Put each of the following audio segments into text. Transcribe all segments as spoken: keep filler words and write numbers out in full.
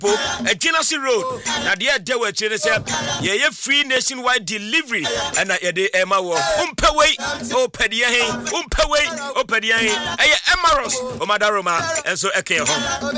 Apo Ejinasi Road na de de we chire se ye ye free nationwide delivery and ye de ema wo umpewei o pediye hen umpewei o pediye hen eye Emaros o madaroma enso eke ho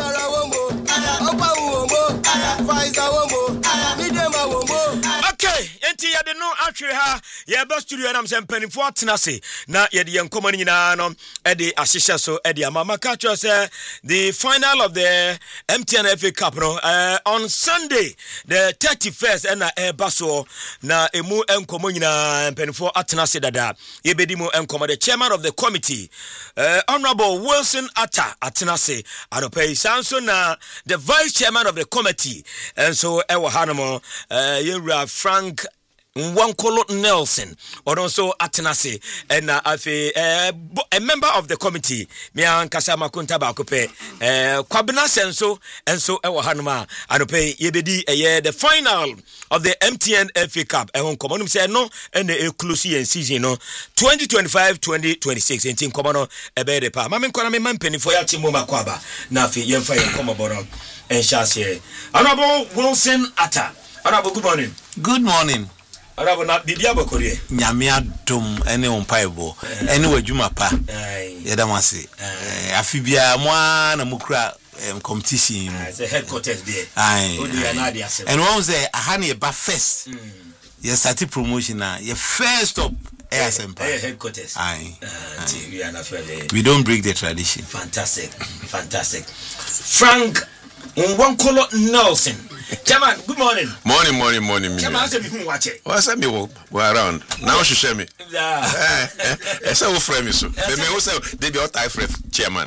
okay enti ye de no atwe ha ye ba studio na mse mpanifo atenase na ye de yenkomo ni nyina no e de ahyehye so e de amama ka twa se the final of the M T N F A Cup no uh, on Sunday the thirty-first and e ba so na emu enkomo nyina mpanifo atenase dada ye bedi mu enkomo the chairman of the committee uh, Honorable Wilson Atta atenase anopai sanso na the vice chairman of the committee and so e wo hanamo uh, Yura Frank Nwankolo Nelson or also Atenase and uh, a member of the committee me ankasa makunta ba kope eh kwabena senso enso e wo hanoma anope yebedi eh the final of the M T N F A Cup e hon komonum say no and e close yen season no twenty twenty-five twenty twenty-six entin komono e be de pa ma me nkona me mampani fo ya timo makwaba na afi yemfa yen komobono en chance Honorable Wilson Atta. Honorable, good morning. Good morning. Honorable, na bibia bokori nyame adom ene ompaibo ene wadwuma pa yedamase afibia mo na mukura competition the headquarters there ai odi anadi asem and one say aha na ba first yes start promotion na your first stop A S M headquarters ai we are not fairly we don't break the tradition. Fantastic, fantastic. Frank Nwankolo Nelson. Chairman, good morning. Morning, morning, morning. Chairman, say me who watch it. What's up, me? We're around. Now she share me. Yeah. Eh, say who frame me so. Me me who say they be out I frame chairman.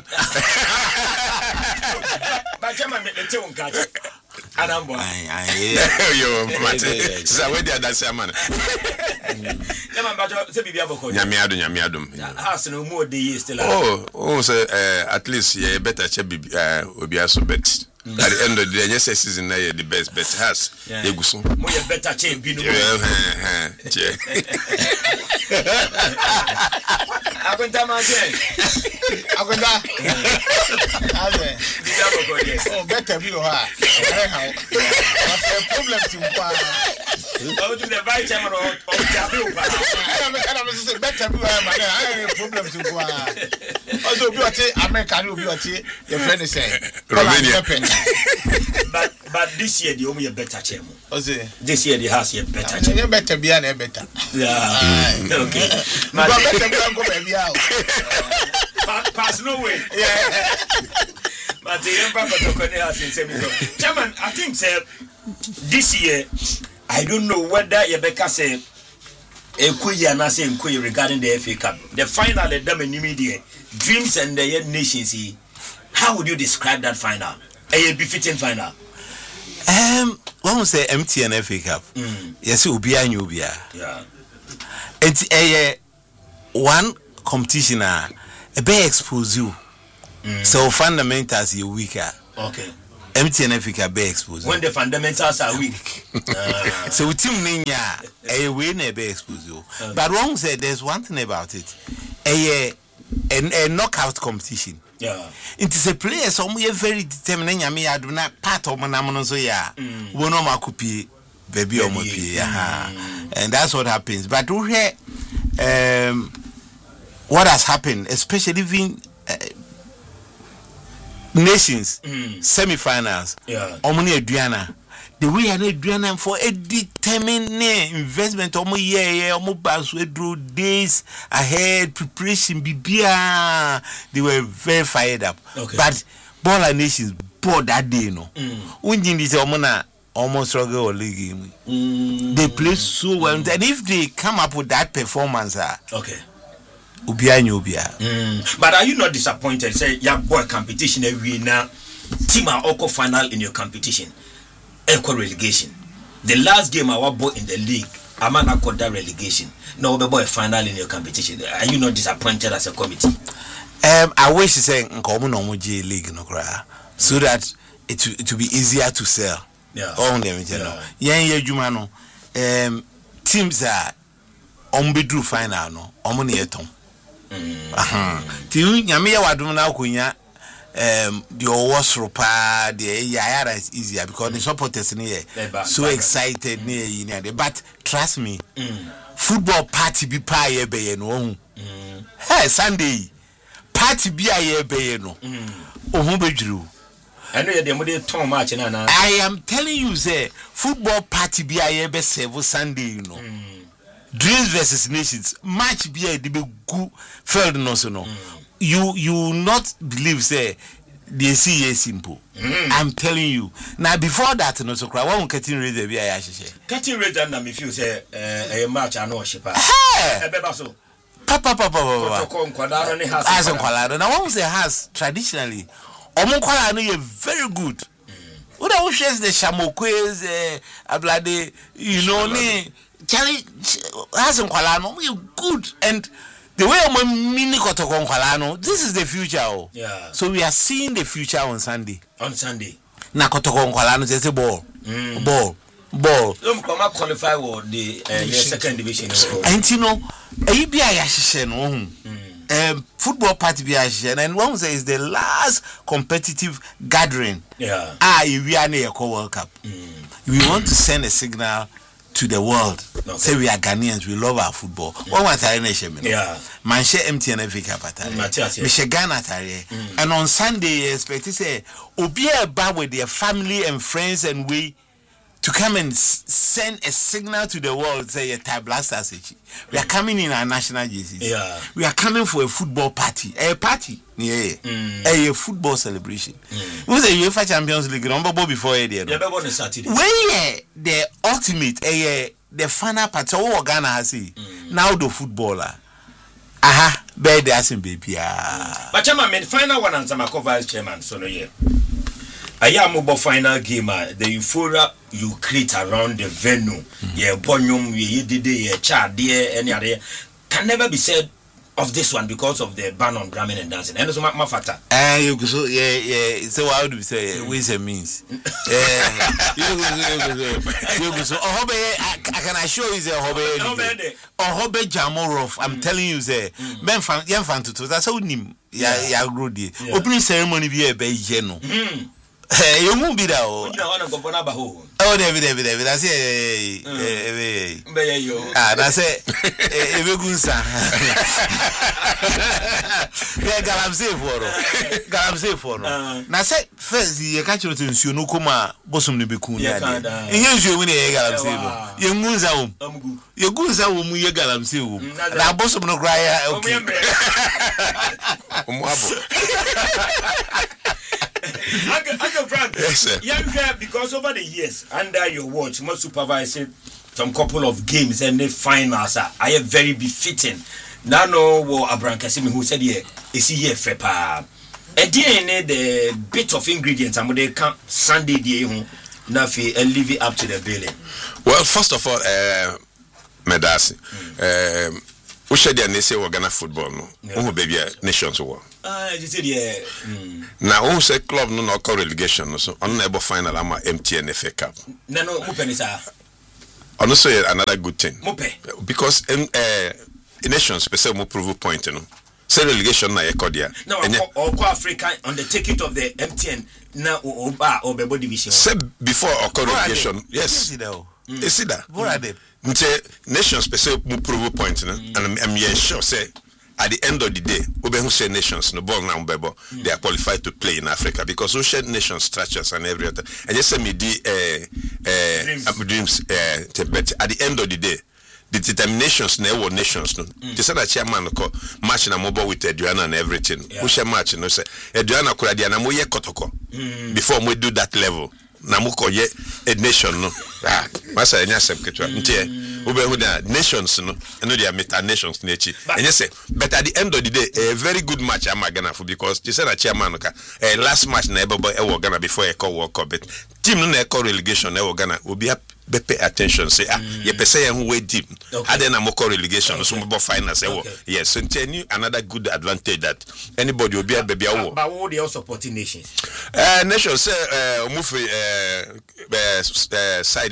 But chairman, me tell you catch. Adambo. Ai ai. Yo, mate. Say where dey that chairman. Chairman, but say bibia boko. Nyame adom, nyame adom. House no more dey still. Oh, oh say at least you better check bibi obi aso bet. At the end of the day, yes, season na the best bet has. Eguso. Mo ye better check bi no. Eh eh. Check. Akwenta ma check. Akwenta. Aze. Bibia boko yes. Oh, better bi o ha. Eh ha. What's problem to pa? Oh, to the vice chairman of Jabu pa. I am say better bi o ha, man. I have problem to pa. Also bi o te America ni obi o te your friend is saying. Romania. but but this year the only better chairman. Ose. This year the house here better. You better be an better. Yeah. Okay. But better be go baby out. Pass no way. Yeah. But the emperor got to connect us in same so. Chairman, I think sir this year I don't know whether Rebecca say Ekuya na say Ekuya regarding the F A Cup. The final the them in media dreams and the nations. How would you describe that final? A befitting final. Um, one say M T N F A Cup. Mm. Yes, ubia and ubia. Yeah. It's a one competition. A be expose you. Mm. So fundamentals you weaker. Okay. M T N F A Cup be expose. When the fundamentals are weak. uh. So team ninya a win a be expose you. Okay. But one say there's one thing about it. A a, a knockout competition. Yeah. It is a player so we are very determined. I mean, I do not part of my name. So yeah, we know my copy, baby, or my yeah, and that's what happens. But we hear um, what has happened, especially in uh, nations mm. semi-finals. Yeah, Omni Adriana. The way I need Adriana for a determined investment, omo yeah yeah, omo bass we drew days ahead preparation. Bibia, they were very fired up. Okay. But Baller Nations bought that day, no. When you need omo na almost struggle or league, mm. they play so well, mm. and if they come up with that performance, ah, okay. Ubia Ubia. Mm. But are you not disappointed? Say your boy competition every now team are all final in your competition. Equal relegation. The last game I was in the league, I'm not got that relegation. No, but boy, final in your competition. Are you not disappointed as a committee? Um, I wish to say Nkomo no Moji League no cry, so that it it will be easier to sell. Yeah. All them, you know. Yeah, yeah, Jumano. Um, teams are on bedroom final no. Omoni eton. Mm. Aha. Ti nyame ya wadum na akunya um the wasro pa the yaya is easier because the supporters in here so excited near you but trust me mm. football party be pa ye be no hey Sunday party be ye be no ohun bedru eno ye dem dey ton match na na I am telling you say football party be ye be serve Sunday you know mm. Dreams versus Nations match be a be good field no so no mm. you you not believe say they see is simple mm. I'm telling you now before that no so cry one cutting razor be I share cutting razor na me feel say eh a match ano shipa e be ba so papa papa papa protocol nkwalaro ne has as nkwalaro now one say has traditionally omo nkwalaro no you very good what I wish is the shamokwes eh ablade you know ni Charlie has nkwalaro you good and the way I'm mini kotoko nkwalano, this is the future. Oh. Yeah. So we are seeing the future on Sunday. On Sunday. Na kotoko nkwalano just a ball. Mm. Ball. Ball. Some come up qualify with the uh, second division. And you know, A B I Ashishen, um, football party be Ashishen, and one say is the last competitive gathering. Yeah. Ah, we are near a World Cup. Mm. We want to send a signal to the world. Okay. Say we are Ghanaians, we love our football. What was our nation? Yeah. Manche M T N F A Cup atare. Miche Ghana atare. And on Sunday, expect to say, Obi eba with their family and friends and we to come and s- send a signal to the world. Say a type blasters. We are coming in our national jerseys. Yeah. We are coming for a football party. A party. Yeah. Mm. A, a football celebration. Mm. We say UEFA Champions League number before a day. Yeah, on Saturday. Where the ultimate a the final part so Ghana has it. Mm. Now the footballer. Aha, be the asin baby. Ah. But chairman, me final one and some vice chairman so no yeah. I am about final game the euphoria you create around the venue. Mm. Yeah, bonyum we did the child there any other can never be said of this one because of the ban on drumming and dancing. And so my factor. Eh, you so yeah yeah. So how do we say ways and means? Yeah, you go you go so. Oh, I can assure you, say hobby. Oh, hobby Jamorov. I'm telling you, say men fan, young fan to that's how nim. Yeah, yeah, grody. Opening ceremony be a be jeno. Eh, you won't be there. Oh, David, David, David. That's it. Ah, that's it. Eh, we go sa. Yeah, galam say for. Galam say for. Na say first you catch you to nsuo no koma bosom no beku na de. Enye nsuo mu na ye galam say no. Ye ngunza wo. Ye gunza wo mu ye galam say wo. Na bosom no kra ya okay. Omo abo. Uncle, Uncle Frank, yes, sir. Yeah, because over the years, under your watch, must supervise some couple of games and the finals are I am very befitting. Now, no, what Abraham Kasimi who said, yeah, is he here for pa? A D N A, the bit of ingredients, and they come Sunday, day, Nafi, and leave it up to the building. Well, first of all, uh, Medasi, mm. um, we should say we're Ghana football, no? Oh, baby, nations war. Ah, you said, yeah. Now, who say club no no relegation, so unable final am M T N F A Cup. No, no, Mupe is also another good thing. Mupe. Because in uh, nations, specifically, prove point, you know. Say relegation na yekodia. No, or or Africa on the ticket of the M T N na or or Bebo division. Say before or relegation, yes. You see that? What are they? Nations specifically prove point, you know, and I'm sure say. At the end of the day, Obehu share nations no ball now Bebo mm. they are qualified to play in Africa because we share nation structures and everything. And just say me the uh, uh, dreams, dreams uh, but at the end of the day, the determinations never nations no. Mm. They said that chairman ko match na mobile with Adriana and everything. Yeah. We share match no say Adriana kura dia na mo ye kotoko before we do that level. Na mo ko ye a nation no. Ah, masa enya sem ketwa. Ntie Obehu da nations no, no they are meta nations nechi. And you say, but at the end of the day, a very good match I'm Ghana for because you said that chairman a last match na ebo e Ghana before e call World Cup. But team no na call relegation e Ghana will be be pay attention say ah ye pese ye hu we deep. Had na mo call relegation so mo finals e wo. Yes, so new another good advantage that anybody will be at baby awo. But what they also supporting nations. Uh nations say uh move uh side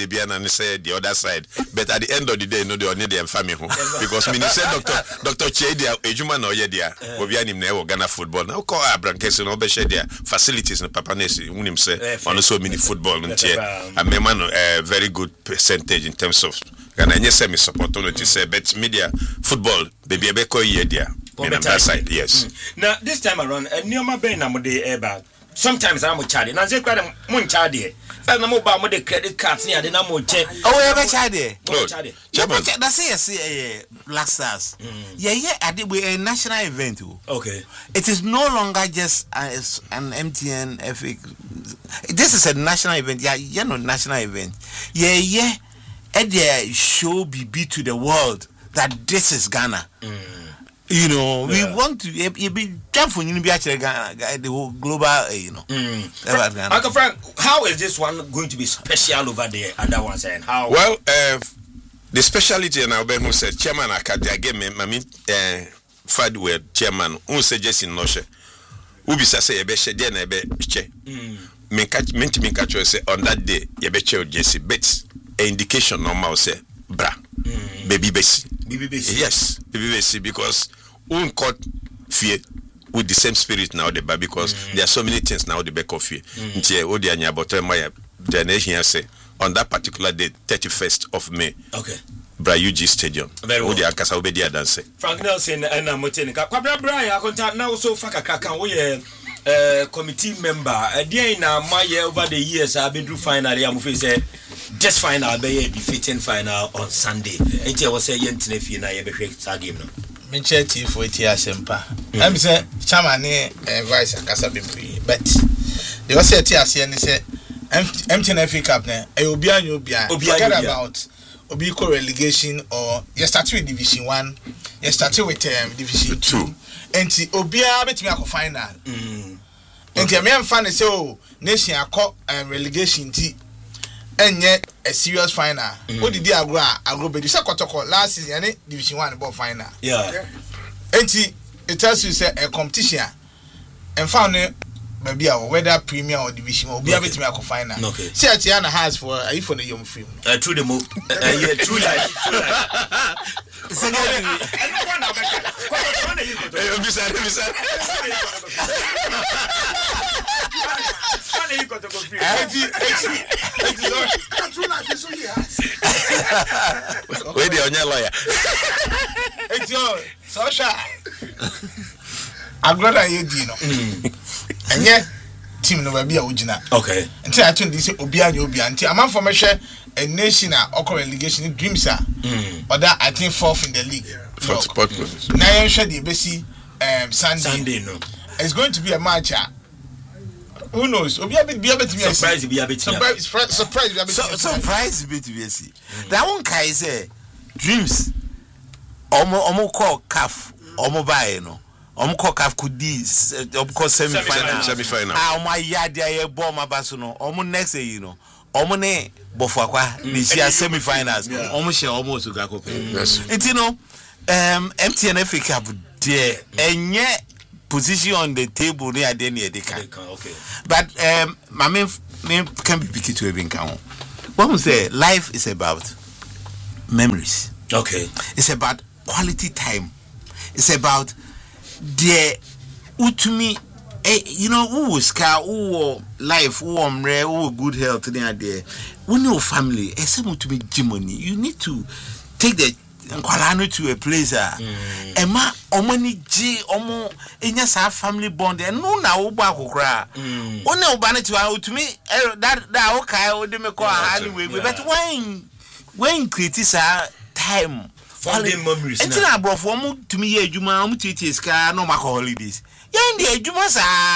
Lebiana and say the other side. But at the end of the day, no, they only the family home because me say Doctor Doctor Chedia, Ejuma no yedia, Obiani never Ghana football. Now call Abrankes no be share their facilities no Papa Nesi. Unim say on so many football and chair. I mean, a very good percentage in terms of. And I just say me support on to say, but media football, baby, be call yedia. On that side, yes. Now this time around, a new my brain I'm about. Sometimes I'm a child, and I say, "Quite a moon child here." I'm about the credit cards near the number check. Oh, we have a child there. Chairman, that's it. Black Stars. Yeah, yeah. I did we a national event. Okay. It is no longer just as an M T N F A. This is a national event. Yeah, you know, national event. Yeah, yeah. And the show be be to the world that this is Ghana. Mm. You know, yeah. we want to you be careful. You be actually Ghana, the whole global. You know, mm. Uncle Frank, how is this one going to be special over the other ones? And how? Well, uh, the speciality and Albert who said chairman Akadia game. I mean, uh, fad word chairman who suggest in Noshe. Who be say ebe she dey na ebe che. Me catch me to me catch say on that day ebe che Jesse bet. A indication normal say bra mm. baby besi baby besi yes baby besi because un court fear with the same spirit now the bar because mm. there are so many things now the back of fear ntie odi anya but my generation say on that particular day thirty-first of May okay Bra U G Stadium odi akasa obedi dance Frank Nelson and Moteni kwa bra bra ya contact now so faka kaka wo ye uh, committee member again na my over the years I been through final am say just final be defeating final on Sunday and I was say yentine fi na ye be hwe game no me church for it asempa am say chairman ne vice akasa be but they was say ti ase ne say M T N F A Cup na e obi anyo obi an forget about obi ko relegation or you start with division one you start with um, division two and obi a betimi akọ final mm and me am fan say oh nation akọ um, relegation ti enye a serious final what did they agro agro be say kotoko last season any division one ball final yeah and it tells you say a competition and found maybe our whether premier or division or be able to make a final. Okay. See, Atiana has for a if on the young film. Uh, true the move. Uh, yeah, true life. True life. So now, where the only lawyer? It's your social. I'm glad I hear you know. And yet, team no be a original. Okay. Until I told this Obia Obia. Until a man for measure a nation or relegation dreams are. Or that I think fourth in the league. Fourth spot. Now you should be um Sunday. Sunday no. It's going to be a match. Who knows? Obia be able to be surprise be able to surprise surprise be able to surprise be to be see. That one kai say dreams. Omo omo call calf omo buy no. Omo call calf could this omo semi final semi final. Ah omo yade aye ball ma baso no. Omo next you know. Omo ne bofo akwa ni sia semi finals. Omo share omo so ga kope. It you know um M T N F A Cup there enye position on the table near there near the can. Okay. But um my main name can be picky to even count. What we say life is about memories. Okay. It's about quality time. It's about the utumi eh, you know who scar who life who omre who good health there there. When your family esemu to be jimoni, you need to take the nkwalano to a place ah ema omo ni ji omo enya sa family bond e no na wo ba kokora one wo ba na tiwa utumi that that o kai o de me ko ha ni we but when when criticize time family memories na ntina abrofo omo tumi ye adwuma omo titi ska no ma holidays yen de adwuma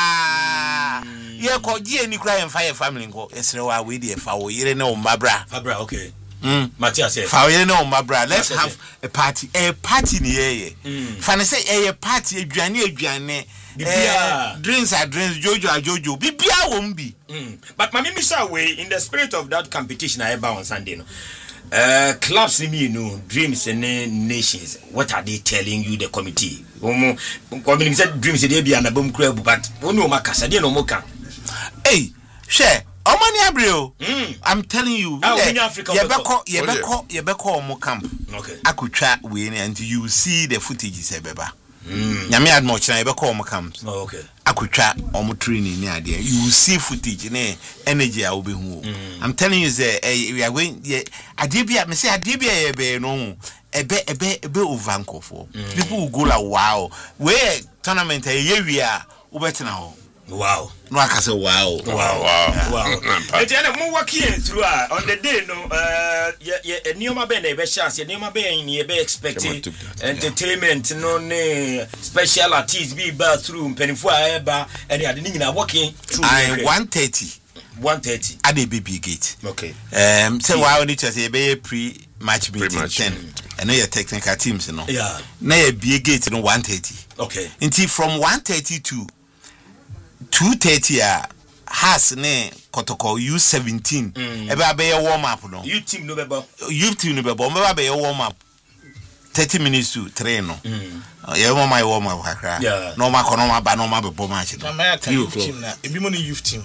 sa ye ko ji eni kra yen fa ye family nko esre wa we de fa wo yire na o mbabra fabra okay. Mm. Matthias said, "Fire no, my brother. Let's have a party. A party near. Fanny say a party. A journey. A journey. Drinks are drinks. Jojo are Jojo. Bibia won't be. But my Mister Way in the spirit of that competition I ever on Sunday. No, uh, clubs in me, no dreams and nations. What are they telling you? The committee. Um, committee said dreams. They be an album club, but no more casa. They no more can. Hey, share. Omani Abreu. I'm telling you. Ah, we in Africa. Yebeko, Yebeko, Yebeko omo camp. Okay. Akutra we and you see the footage sebeba. Nyame admo na Yebeko omo camp. Oh, okay. Akutra omo training ni ade. You will see footage ne energy a obi hu. I'm telling you say we are going adebia me say adebia yebe no ebe ebe ebe ovankofo. People will go like wow. Where tournament e yewia ubetena ho. Wow. No, I can say wow. Wow, wow, wow. And then more working through on the day, no, uh, yeah, yeah, a new man, a chance, a new man, you be expecting entertainment, no, special artists be bathroom, penny for ever, and I didn't working through. I one thirty. One thirty. At the B B gate. Okay. Um, so why only just a be pre match meeting ten. And now your technical teams, you know. Yeah. Now your B gate, no one thirty. Okay. Until from one thirty to two thirty ah has ne kotoko U seventeen ebe be warm up no you team no bebo you team no bebo me be warm up thirty minutes to three no yeah warm my warm up kakra no ma kono ma ba no ma bebo match no na youth team na ebi mo ni youth team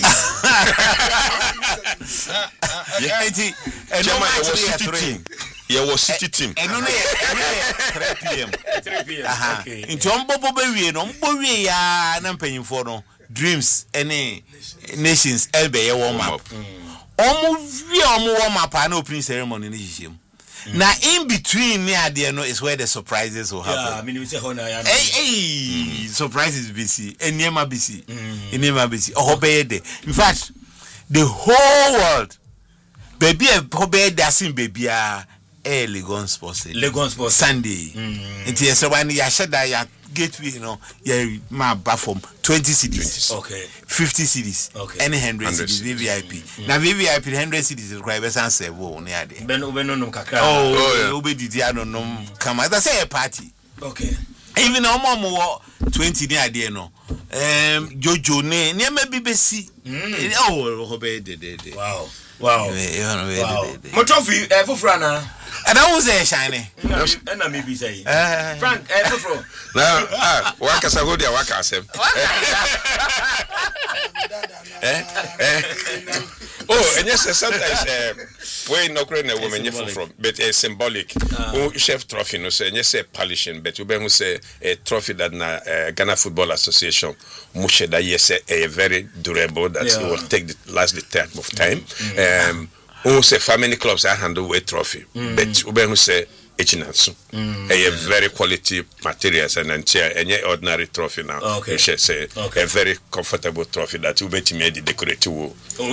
yeah enti no ma city team yeah was city team e no three p m three p m okay enti on bobo be wie no mbo wie ya na mpanyimfo no dreams any nations elbe ye warm up omo wie omo warm up na opening ceremony ni hihiem na in between me ade no is where the surprises will happen. Yeah, I mean we say hona ya. Hey, hey, surprises busy. Eniema busy. Eniema busy. Oh be there. In fact, the whole world baby e dancing baby ah eh Legon Sports. Legon Sports Sunday. It is when ya sheda ya gateway you know yeah my back from twenty cities. Okay. fifty cities. Okay. Any one hundred cities V V I P. Now V V I P one hundred cities is quite better say wo near there. Ben we no no kakra. Oh, we be didi no no come as I say a party. Okay. Even our mom wo twenty near there no. Um Jojo ne ne me bi besi. Oh, ho be de de. Wow. Wow. Wow. Mo trophy eh fofra na. And I was a shiny. And I maybe say Frank eh fofro. Now ah waka sa go dia waka asem. Eh eh oh and yes sometimes uh, we no create a woman you from but a symbolic who chef trophy no say yes polishing but we be say a trophy that na uh, Ghana Football Association mushe that yes a very durable that yeah. will take the last the term of time mm. um who say family clubs I handle with trophy mm. but we be say Echinansu. Mm, a yeah. very quality materials and any ordinary trophy now. Okay. We should say okay. a very comfortable trophy that you bet made the decorative. Oh.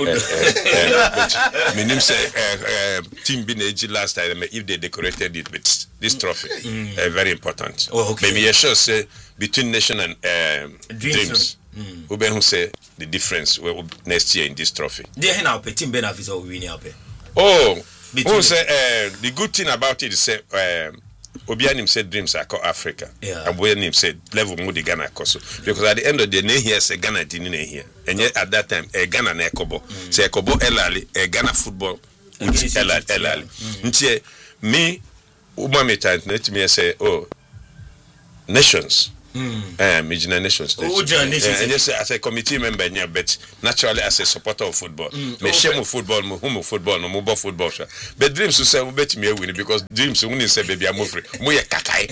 Meaning say team been age last time if they decorated it with this trophy. Mm. Uh, very important. Oh, okay. Maybe you should say between nation and um, dreams. Mm. We be say the difference next year in this trophy. They now pay team benefits or winning up. Oh. Oh, say uh, the good thing about it is say um Obianim said dreams are called Africa. Yeah. And Obianim said level mo the Ghana koso. Because at the end of the day, here say Ghana didn't here. And yet at that time, a Ghana ne kobo. Say kobo elali, a Ghana football elali elali. Ntie me umame tant net me say oh nations. Mm. Um, Mijina Nations. Oh, uh, nations. And yes, as a committee member, yeah, but naturally as a supporter of football. Mm. Me shame of football, mo home of football, no mobile football. But dreams to say we bet me win because dreams only say baby I'm free. Mo ye kakai.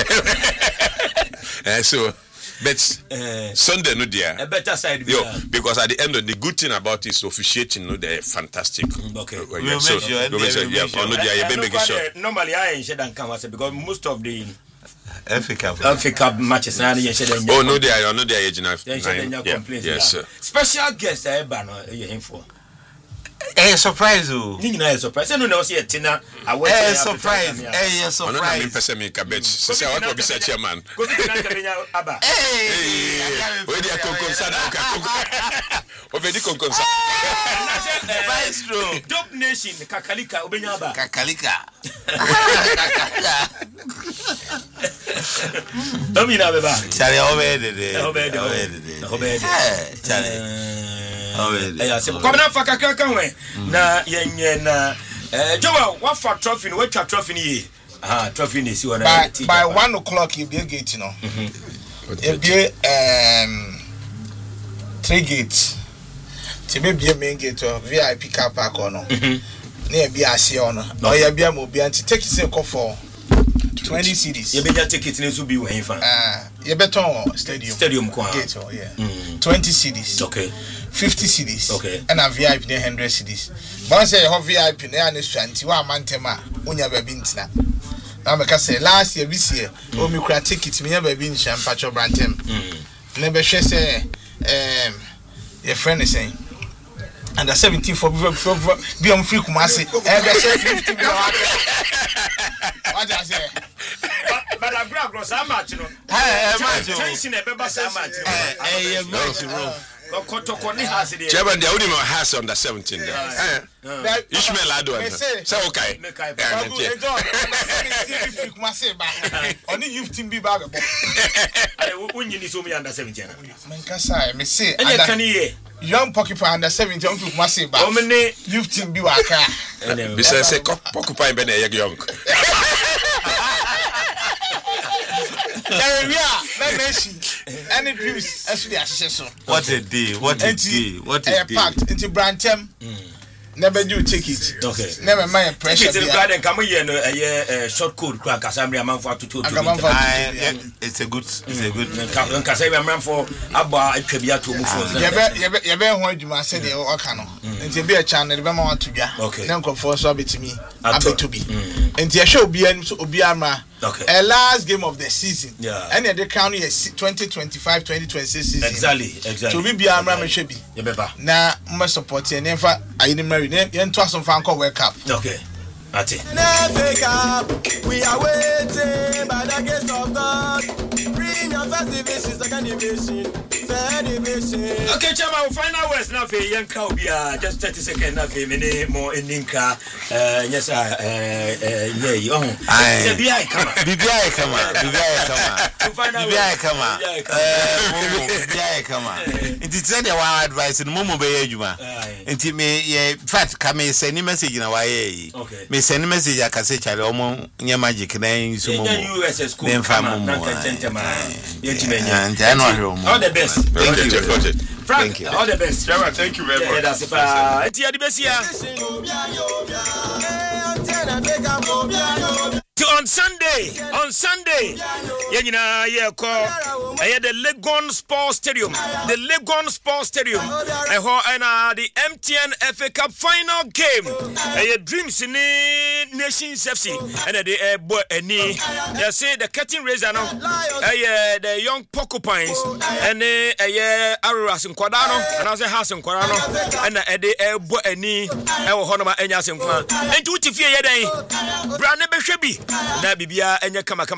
And so, but uh, Sunday no dear. A better side. Yo, because at the end of the good thing about it is officiating. No, they're fantastic. Okay. Uh, yeah, so, normally I ain't sure that come because most of the F A Cup F A Cup matches now you said oh no they are no they are enough yes sir special guest I ban you him for eh surprise o ni na surprise no na say tina awe eh surprise eh surprise no na me person me cabbage say what be say chairman go be na kabenya aba eh we dey konkonsa na ka obedi konkonsa maestro Dope Nation kakalika obenya aba kakalika domina beba chale obede de obede obede obede chale eh ya se ko na fa kakaka hwe na yenye na eh Joel what for trophy no what trophy ni ah trophy ni si wona by by one o'clock you be gate no mhm e be um three gates ti be be main gate of V I P car park or no near be ase on no ya bia mo bia nti take say call for twenty cedis ye be ja ticket ne so bi wo hen fa ah ye beton stadium stadium ko gate oh yeah mm. twenty cedis okay fifty cedis okay and a V I P one hundred cedis but say your V I P na na swanti wa mantema unya ba bi ntina na me ka say last year this year o mi kura ticket me nya ba bi nhyam pacho brantem mm. na be hwe say um your friend is saying under seventeen for be on free Kumasi and be say fifty be what I say but I grab gross how much no eh match tension e be ba how much eh eh match bro Chairman, the only has under seventeen there. Ishmael Ado. Say okay. Only youth team be bad. When you need so me under seventeen. Mankasa, me say. And you can hear young porcupine under seventeen on Kumasi. How many youth team be waka? Besides, say porcupine be young. There we are. Let me see. Any dreams? Actually, I say so. What a day! What a day! What a day! Packed into Brantem. Never do take it. Okay. Never mind pressure. It's a garden. Come here, no, a short code. Crack. Casamia man for two two. It's a good. It's a good. Casamia man for Abba. It could be a two move. Yebe yebe yebe who you must say the Okano. Into be a channel. Never want to be. Okay. Then come for so bit to me. Abe to be. Into a show be and so Obiama. Okay. A last game of the season. Yeah. And the county is twenty twenty-five twenty twenty-six season. Exactly. Exactly. So we be a man should be. Yebeba. Na must support you. Never. I didn't marry. Then to some fan call World Cup. Okay. That's it. We are waiting by the grace of God. Bring your first division, second division, third division. Okay, Chama, final words now for young Kaubia. Just thirty seconds now for me more in Ninka. Uh, yes, uh, uh, yeah, oh, B B I come on. B B I come on. B B I come on. B B I come on. B B I come on. Inti send your advice in Momo Bay Juma. Inti me, yeah, fat come send message in a way. Okay. Me send message I can say chale omo nya magic na yin su momo. U S S school. Then All the best. Thank you. Frank, all the best. Chairman, thank you very much. That's it. Enti adi besia. On Sunday, on Sunday, Yenina Yeko, I had the Legon Sports Stadium, the Legon Sports Stadium, I had the M T N F A Cup final game. I had dreams in the Nations F C, and the air boy and knee. They say the cutting razor now, I the young porcupines, and the Araras and Quadano, and I was a house in Quadano, and the air boy and knee, I will honor my Enyas and Kwan. And two to fear, Brand Nebeshebi. Na bibia enye kama kama